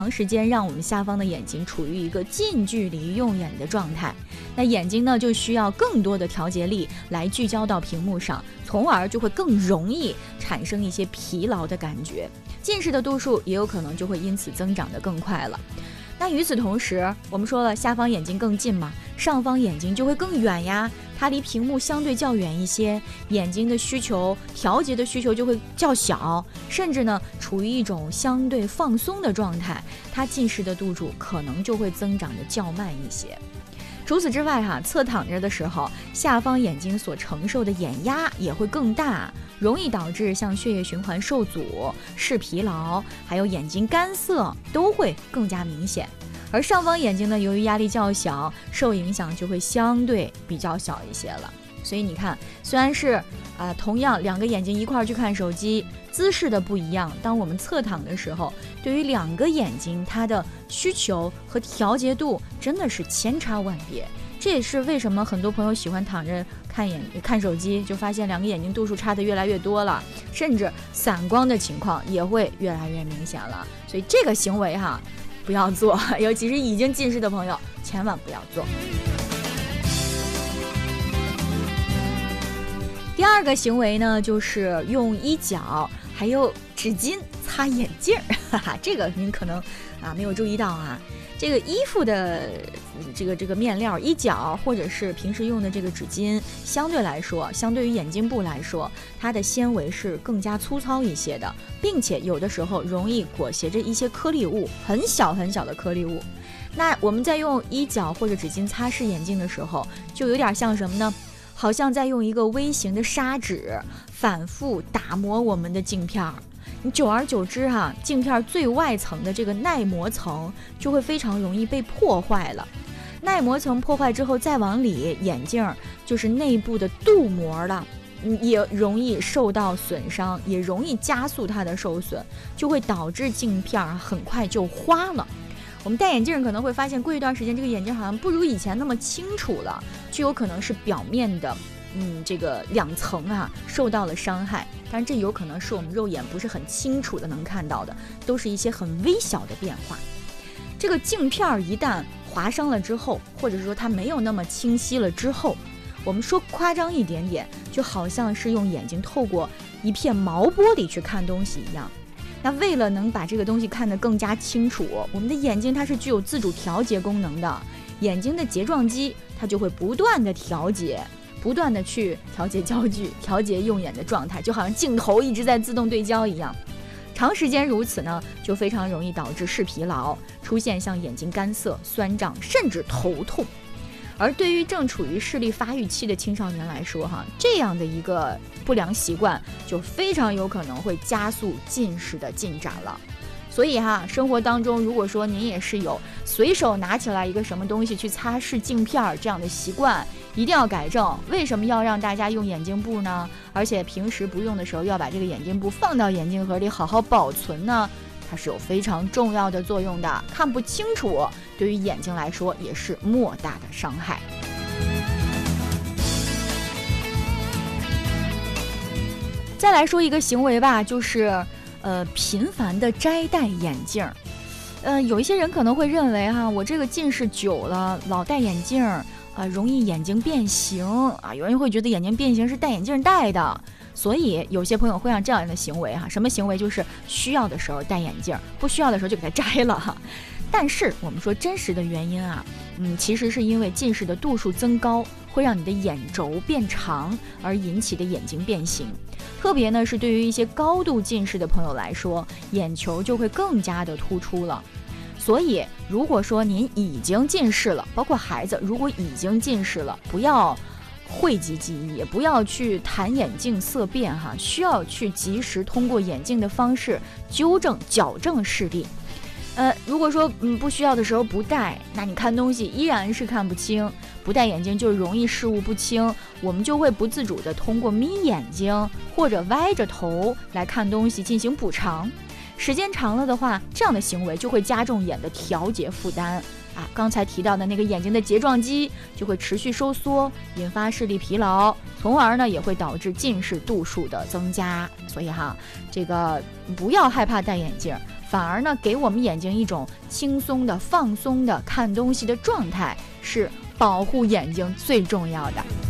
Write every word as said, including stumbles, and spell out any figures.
长时间让我们下方的眼睛处于一个近距离用眼的状态，那眼睛呢就需要更多的调节力来聚焦到屏幕上，从而就会更容易产生一些疲劳的感觉，近视的度数也有可能就会因此增长得更快了。那与此同时，我们说了下方眼睛更近嘛，上方眼睛就会更远呀，它离屏幕相对较远一些，眼睛的需求调节的需求就会较小，甚至呢处于一种相对放松的状态，它近视的度数可能就会增长的较慢一些。除此之外哈、啊，侧躺着的时候，下方眼睛所承受的眼压也会更大，容易导致像血液循环受阻、视疲劳，还有眼睛干涩都会更加明显。而上方眼睛呢，由于压力较小，受影响就会相对比较小一些了。所以你看，虽然是啊、呃，同样两个眼睛一块儿去看手机，姿势的不一样，当我们侧躺的时候，对于两个眼睛它的需求和调节度真的是千差万别。这也是为什么很多朋友喜欢躺着看眼看手机，就发现两个眼睛度数差的越来越多了，甚至散光的情况也会越来越明显了。所以这个行为哈，不要做，尤其是已经近视的朋友，千万不要做。第二个行为呢，就是用衣角还有纸巾擦眼镜儿，哈哈，这个您可能啊没有注意到啊。这个衣服的这个这个面料衣角，或者是平时用的这个纸巾，相对来说，相对于眼镜布来说，它的纤维是更加粗糙一些的，并且有的时候容易裹挟着一些颗粒物，很小很小的颗粒物。那我们在用衣角或者纸巾擦拭眼镜的时候，就有点像什么呢？好像在用一个微型的砂纸反复打磨我们的镜片儿，你久而久之哈、啊，镜片最外层的这个耐磨层就会非常容易被破坏了。耐磨层破坏之后，再往里，眼镜就是内部的镀膜了，也容易受到损伤，也容易加速它的受损，就会导致镜片很快就花了。我们戴眼镜可能会发现，过一段时间这个眼镜好像不如以前那么清楚了，就有可能是表面的嗯，这个两层啊受到了伤害，当然这有可能是我们肉眼不是很清楚的能看到的，都是一些很微小的变化。这个镜片一旦划伤了之后，或者说它没有那么清晰了之后，我们说夸张一点点，就好像是用眼睛透过一片毛玻璃去看东西一样。那为了能把这个东西看得更加清楚，我们的眼睛它是具有自主调节功能的，眼睛的睫状肌它就会不断的调节，不断的去调节焦距，调节用眼的状态，就好像镜头一直在自动对焦一样。长时间如此呢，就非常容易导致视疲劳，出现像眼睛干涩、酸胀，甚至头痛。而对于正处于视力发育期的青少年来说哈，这样的一个不良习惯就非常有可能会加速近视的进展了。所以哈，生活当中如果说您也是有随手拿起来一个什么东西去擦拭镜片这样的习惯，一定要改正。为什么要让大家用眼镜布呢？而且平时不用的时候要把这个眼镜布放到眼镜盒里好好保存呢？它是有非常重要的作用的，看不清楚对于眼睛来说也是莫大的伤害。再来说一个行为吧，就是呃频繁的摘戴眼镜。呃，有一些人可能会认为哈，我这个近视久了，老戴眼镜啊、呃，容易眼睛变形啊。有人会觉得眼睛变形是戴眼镜戴的。所以有些朋友会让这样的行为哈，什么行为？就是需要的时候戴眼镜，不需要的时候就给它摘了哈。但是我们说真实的原因啊，嗯，其实是因为近视的度数增高，会让你的眼轴变长而引起的眼睛变形。特别呢是对于一些高度近视的朋友来说，眼球就会更加的突出了。所以如果说您已经近视了，包括孩子如果已经近视了，不要讳疾忌医，也不要去谈眼镜色变哈，需要去及时通过眼镜的方式纠正矫正视力。呃，如果说嗯不需要的时候不戴，那你看东西依然是看不清，不戴眼镜就容易视物不清，我们就会不自主的通过眯眼睛或者歪着头来看东西进行补偿。时间长了的话，这样的行为就会加重眼的调节负担， 啊，刚才提到的那个眼睛的睫状肌就会持续收缩，引发视力疲劳，从而呢也会导致近视度数的增加。所以哈，这个不要害怕戴眼镜，反而呢给我们眼睛一种轻松的、放松的看东西的状态，是保护眼睛最重要的。